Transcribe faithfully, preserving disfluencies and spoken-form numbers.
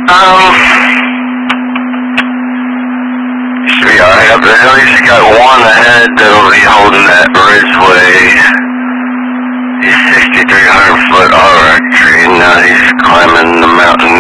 Um, should be alright up there. At least you got one ahead that'll be holding that ridgeway. He's sixty-three hundred foot R tree, and now he's climbing the mountain